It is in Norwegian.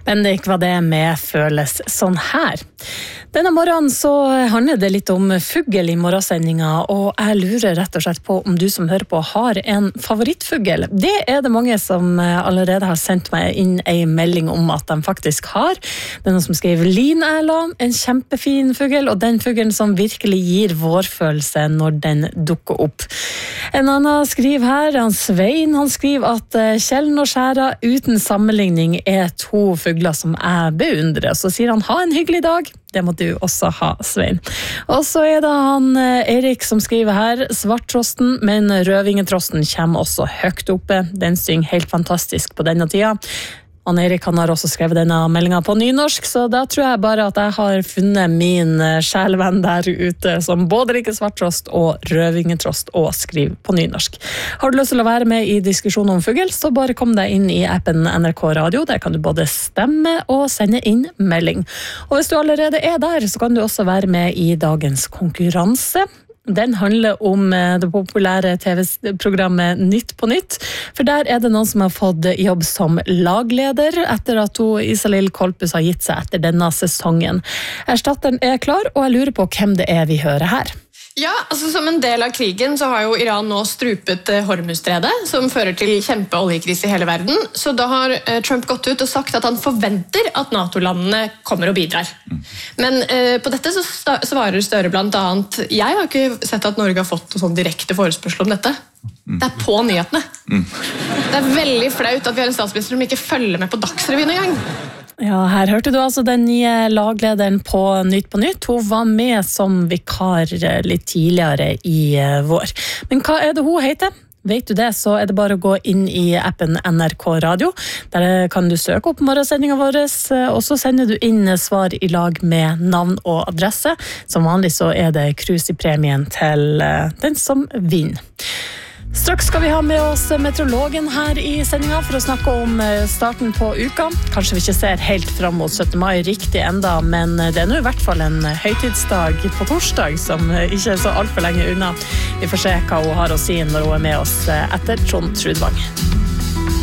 Bendik, hva det med føles sånn her. Denne morgenen så handler det litt om fugl i morgensendinga, og jeg lurer rett og slett på om du som hører på har en favorittfugl. Det er det mange som allerede har sendt meg inn en melding om at de faktisk har. Det er noen som skriver Linæla, en kjempefin fugl, og den fuglen som virkelig gir vårfølelse når den dukker opp. En annen skriver her, Svein, han skriver at Kjellen og Skjæra uten sammenligning er to fugler som jeg beundrer. Så sier han, ha en hyggelig dag. Det må du også ha, Svein. Og så er det han Erik som skriver her, svarttrosten, men rødvingetrosten kommer også høyt oppe. Den synger helt fantastisk på denne tida. Han Erik han har også skrevet denne meldingen på nynorsk, så da tror jeg bare at jeg har funnet min sjælevenn der ute, som både liker svarttrost og rødvingetrost og skriver på nynorsk. Har du lyst til å være med i diskusjonen om fugl, så bare kom deg inn i appen NRK Radio. Der kan du både stemme og sende inn melding. Og hvis du allerede er der, så kan du også være med i dagens konkurranse. Den handler om det populære TV-programmet Nytt på Nytt, for der er det noen som har fått jobb som lagleder etter at Isalill Kolpus har gitt seg etter denne sesongen. Erstatteren er klar, og jeg lurer på hvem det er vi hører her. Ja, altså som en del av krigen så har jo Iran nå strupet Hormuzstredet, som fører til kjempeoljekrise i hele verden. Så da har Trump gått ut og sagt at han forventer at NATO-landene kommer og bidrar. Men på dette så svarer Støre blant annet, jeg har ikke sett at Norge har fått sånn direkte forespørsel om dette. Det er på nyhetene. Det er veldig flaut at vi har en statsminister som ikke følger med på Dagsrevyen engang. Ja, her hørte du altså den nye laglederen på Nytt på Nytt. Hun var med som vikar litt tidligere i vår. Men hva er det hun heter? Vet du det, så er det bare å gå inn i appen NRK Radio. Der kan du søke opp morgensendingen vår, og så sender du inn svar i lag med navn og adresse. Som vanlig så er det krus i premien til den som vinner. Straks skal vi ha med oss meteorologen her i sendingen for å snakke om starten på uka. Kanskje vi ikke ser helt frem mot 17. mai riktig enda, men det er nå i hvert fall en høytidsdag på torsdag som ikke er så alt for lenge unna. Vi får se hva hun har å si når hun er med oss etter Trond Trudvang.